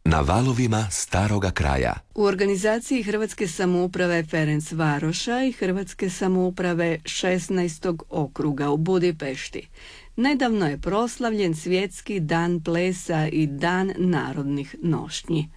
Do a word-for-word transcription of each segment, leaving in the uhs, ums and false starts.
Na valovima staroga kraja. U organizaciji Hrvatske samouprave Ferencvaroša i Hrvatske samouprave šesnaestog okruga u Budimpešti nedavno je proslavljen Svjetski dan plesa i Dan narodnih nošnji.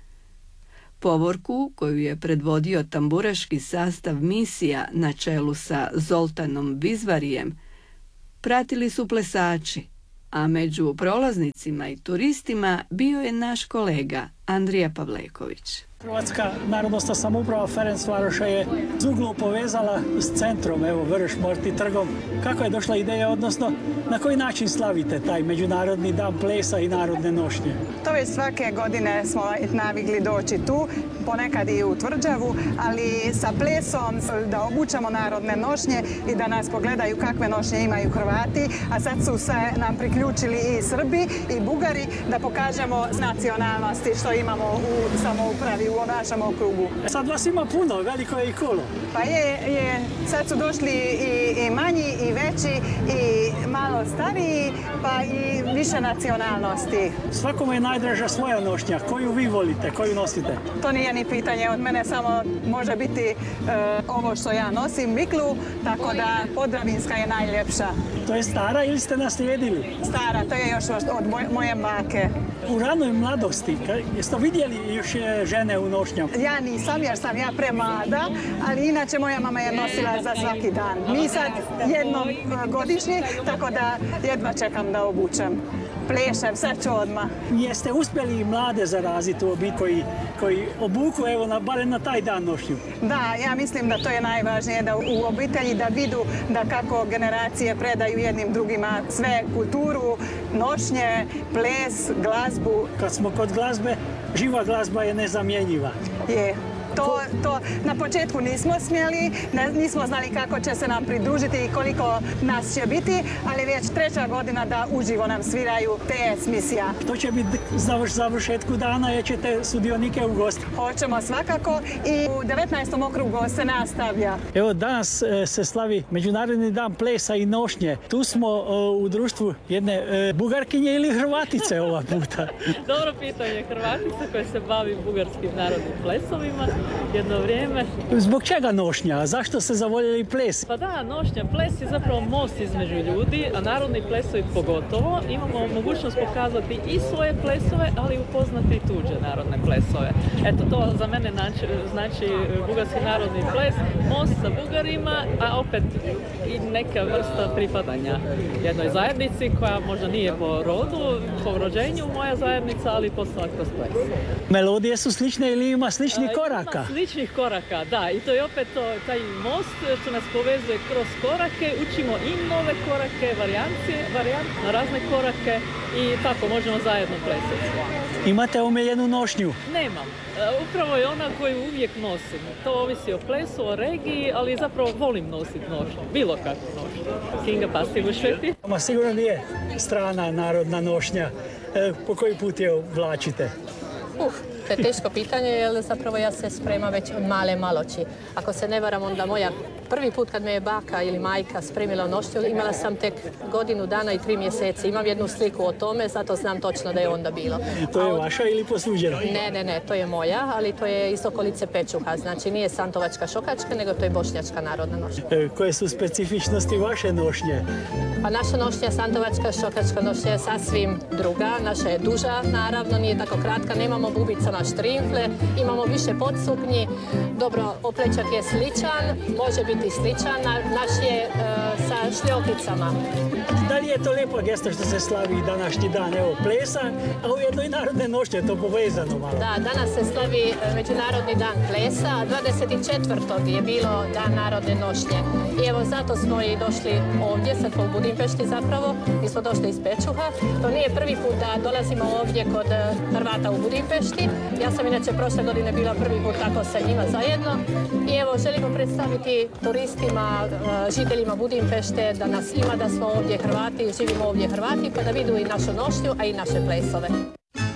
Povorku, koju je predvodio tamburaški sastav misija na čelu sa Zoltanom Bizvarijem, pratili su plesači, a među prolaznicima i turistima bio je naš kolega Andrija Pavleković. Hrvatska narodnosna samouprava Ferencvaroša je Zuglu povezala s centrom, evo Vrš, Morti, trgom. Kako je došla ideja, odnosno na koji način slavite taj Međunarodni dan plesa i narodne nošnje? To već svake godine smo navikli doći tu, ponekad i u Tvrđavu, ali sa plesom da obučamo narodne nošnje i da nas pogledaju kakve nošnje imaju Hrvati, a sad su se nam priključili i Srbi i Bugari da pokažemo nacionalnosti što imamo u samoupravi u našem okrugu. Sad vas ima puno, veliko je i kolo. Pa je, je. Sad su došli i, i manji i veći i malo stariji, pa i više nacionalnosti. Svakome je najdraža svoja nošnja. Koju vi volite, koju nosite? To nije ni pitanje od mene, samo može biti e, ovo što ja nosim, miklu, tako da Podravinska je najljepša. To je stara ili ste naslijedili? Stara, to je još od moje, moje bake. U ranoj mladosti, jeste vidjeli još žene u nošnjama? Ja nisam jer sam ja premlada, ali inače moja mama je nosila za svaki dan. Mi sad jednom godišnje, tako da jedva čekam da obučem. Plešem, sve ću odmah. Jeste uspjeli i mlade zaraziti u obitelji koji, koji obuku, evo, na, barem na taj dan nošnju? Da, ja mislim da to je najvažnije, da u obitelji da vidu da kako generacije predaju jednim drugima sve kulturu, nošnje, ples, glazbu. Kad smo kod glazbe, živa glazba je nezamjenjiva. Je. To, to na početku nismo smjeli, nismo znali kako će se nam pridružiti i koliko nas će biti, ali već treća godina da uživo nam sviraju te misija. To će biti završ, završetku dana, jer ćete sudionike ugostiti. Hoćemo svakako i u devetnaestom okrugu se nastavlja. Evo, danas e, se slavi Međunarodni dan plesa i nošnje. Tu smo e, u društvu jedne e, Bugarkinje ili Hrvatice ova puta? Dobro pitanje, Hrvatica koja se bavi bugarskim narodnim plesovima jedno vrijeme. Zbog čega nošnja? Zašto ste zavoljeli ples? Pa da, nošnja, ples je zapravo most između ljudi, a narodni plesovi pogotovo. Imamo mogućnost pokazati i svoje plesove, ali i upoznati i tuđe narodne plesove. Eto, to za mene znači, znači bugarski narodni ples, most sa Bugarima, a opet i neka vrsta pripadanja jednoj zajednici koja možda nije po rodu, po rođenju moja zajednica, ali postala kroz ples. Melodije su slične ili ima slični koraka? Ima sličnih koraka, da. I to je opet to, taj most što nas povezuje kroz korake. Učimo i nove korake, varijancije, varijant, na razne korake i tako možemo zajedno plesati. Imate omiljenu nošnju? Nemam. Upravo je ona koju uvijek nosim. To ovisi o plesu, o regiji, ali zapravo volim nositi nošnju. Bilo kakvu nošnju. Kinga pastivušveti. Ma sigurno nije strana narodna nošnja. E, po koji put je oblačite? Uh, to je teško pitanje, jer zapravo ja se spremam već od male maloči. Ako se ne varam, onda moja prvi put kad me je baka ili majka spremila u nošnju, imala sam tek godinu dana i tri mjeseci. Imam jednu sliku o tome, zato znam točno da je onda bilo. To je vaša ili posuđena? Ne, ne, ne, to je moja, ali to je iz okolice Pečuha. Znači nije santovačka šokačka, nego to je bošnjačka narodna nošnja. E, koje su specifičnosti vaše nošnje? Pa naša nošnja, santovačka šokačka nošnja je sasvim druga. Naša je duža, naravno, nije tako kratka. Nemamo bubica na štrimfle, imamo više podsuknji. Dobro, oplećak je sličan, može biti sličan, naš je uh, sa šljokicama. Da li je to lijepa gesta što se slavi današnji dan, evo, plesa, a ujedno i narodne nošnje, to povezano malo? Da, danas se slavi Međunarodni dan plesa, a dvadeset četvrtog je bilo dan narodne nošnje. I evo, zato smo i došli ovdje, sad u Budimpešti zapravo, mi smo došli iz Pečuha. To nije prvi put da dolazimo ovdje kod Hrvata u Budimpešti. Ja sam inače prošle godine bila prvi put tako sa njima zajedno. I evo, želimo predstaviti turistima, žiteljima Budimpešte, da nas ima, da smo ovdje Hrvati, živimo ovdje Hrvati, pa da vidu i našu nošnju, a i naše plesove.